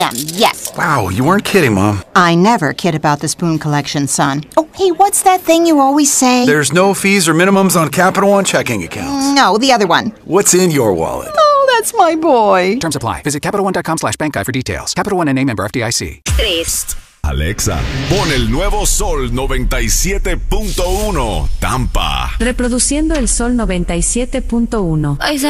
Yes. Wow, you weren't kidding, Mom. I never kid about the spoon collection, son. Oh, hey, what's that thing you always say? There's no fees or minimums on Capital One checking accounts. No, the other one. What's in your wallet? Oh, that's my boy. Terms apply. Visit CapitalOne.com/bank guide for details. Capital One NA, member FDIC. 3. Alexa, pon el nuevo Sol 97.1 Tampa. Reproduciendo el Sol 97.1.